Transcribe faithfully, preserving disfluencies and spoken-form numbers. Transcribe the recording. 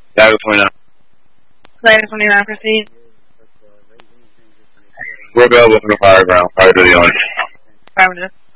Dagger twenty-nine. Dagger twenty-nine, proceed. We're available for the fire ground. Fire to the orange. Affirmative.